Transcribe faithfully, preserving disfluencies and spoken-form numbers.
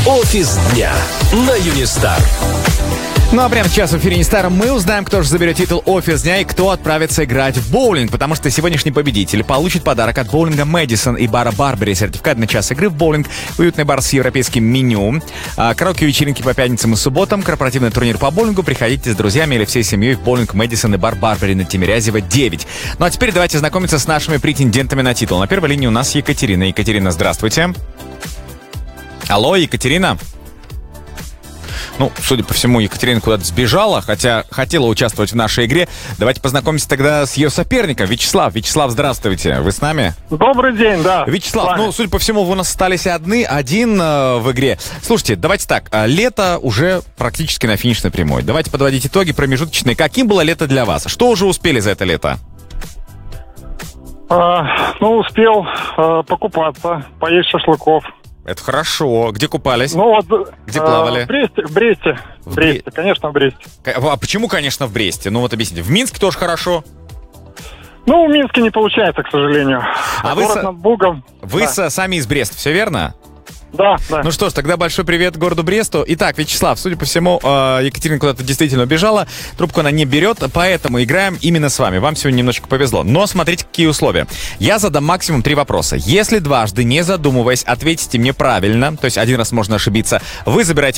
Офис дня на Юнистар. Ну а прямо сейчас в эфире Нестара мы узнаем, кто же заберет титул «Офис дня» и кто отправится играть в боулинг, потому что сегодняшний победитель получит подарок от боулинга «Мэдисон» и бара «Барбери», сертификат на час игры в боулинг, уютный бар с европейским меню, караоке-вечеринки по пятницам и субботам, корпоративный турнир по боулингу. Приходите с друзьями или всей семьей в боулинг «Мэдисон» и бар «Барбери» на Тимирязева, девять. Ну а теперь давайте знакомиться с нашими претендентами на титул. На первой линии у нас Екатерина. Екатерина, здравствуйте. Алло, Екатерина. Ну, судя по всему, Екатерина куда-то сбежала, хотя хотела участвовать в нашей игре. Давайте познакомимся тогда с ее соперником. Вячеслав. Вячеслав, здравствуйте. Вы с нами? Добрый день, да. Вячеслав, ну, судя по всему, вы у нас остались одни, один э, в игре. Слушайте, давайте так. Лето уже практически на финишной прямой. Давайте подводить итоги промежуточные. Каким было лето для вас? Что уже успели за это лето? А, ну, успел а, покупаться, поесть шашлыков. Это хорошо. Где купались? Ну вот. Где плавали? В Бресте. В Бресте. В в Бресте, Бре... конечно, в Бресте. А почему, конечно, в Бресте? Ну вот объясните. В Минске тоже хорошо? Ну, в Минске не получается, к сожалению. А, а город вы, над Бугом. Вы да. сами из Бреста, все верно? Да, да. Ну что ж, тогда большой привет городу Бресту. Итак, Вячеслав, судя по всему, Екатерина куда-то действительно убежала. Трубку она не берет, поэтому играем именно с вами. Вам сегодня немножечко повезло. Но смотрите, какие условия. Я задам максимум три вопроса. Если дважды, не задумываясь, ответите мне правильно, то есть один раз можно ошибиться, вы забираете